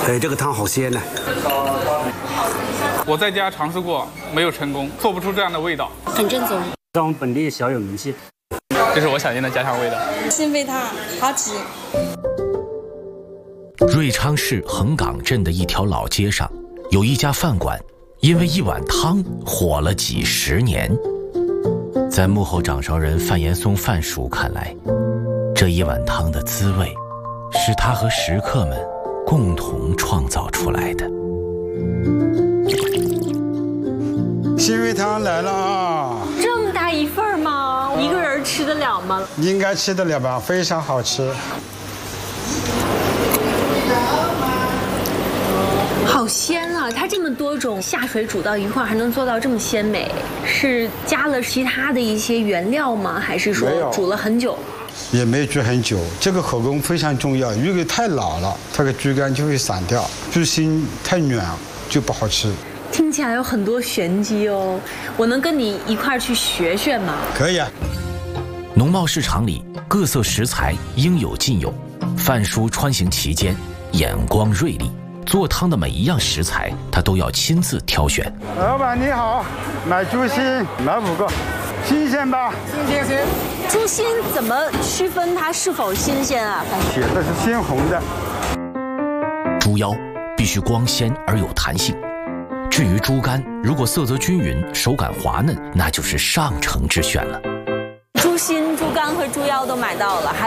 这个汤好鲜呢。 我在家尝试过，没有成功，做不出这样的味道。 很正宗， 在我们本地小有名气。 这是我想念的家乡味道。 鲜味汤好吃。 瑞昌市横岗镇的一条老街上，有一家饭馆，因为一碗汤火了几十年。在幕后掌勺人范延松范叔看来，这一碗汤的滋味，是他和食客们共同创造出来的。 鲜味汤来了啊！ 这么大一份吗？一个人吃得了吗？ 应该吃得了吧，非常好吃。 好鲜啊！它这么多种下水煮到一块，还能做到这么鲜美，是加了其他的一些原料吗？还是说煮了很久？ 也没煮很久，这个口工非常重要。如果太老了，它的猪肝就会散掉；猪心太软就不好吃。 听起来有很多玄机哦，我能跟你一块去学学吗？ 可以啊。 农贸市场里各色食材应有尽有，范叔穿行其间，眼光锐利。做汤的每一样食材，他都要亲自挑选。 老板你好，买猪心，买5个，新鲜吧？新鲜。 猪心怎么区分它是否新鲜啊？ 写的是鲜红的。 猪腰必须光鲜而有弹性，至于猪肝，如果色泽均匀、手感滑嫩，那就是上乘之选了。 猪心、猪肝和猪腰都买到了，还